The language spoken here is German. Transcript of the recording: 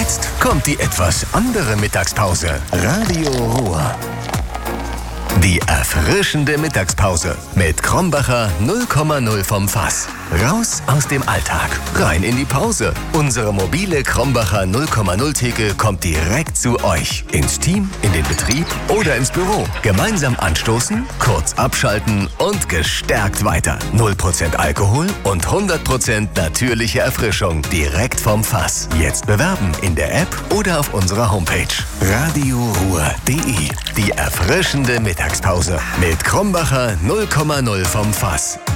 Jetzt kommt die etwas andere Mittagspause. Radio Ruhr. Die erfrischende Mittagspause mit Krombacher 0,0 vom Fass. Raus aus dem Alltag, rein in die Pause. Unsere mobile Krombacher 0,0 Theke kommt direkt zu euch. Ins Team, in den Betrieb oder ins Büro. Gemeinsam anstoßen, kurz abschalten und gestärkt weiter. 0% Alkohol und 100% natürliche Erfrischung direkt vom Fass. Jetzt bewerben in der App oder auf unserer Homepage. radioruhr.de. Die erfrischende Mittagspause mit Krombacher 0,0 vom Fass.